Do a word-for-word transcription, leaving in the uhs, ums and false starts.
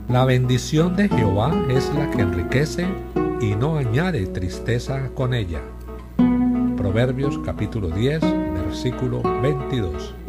La bendición de Jehová es la que enriquece y no añade tristeza con ella. Proverbios capítulo diez, versículo veintidós.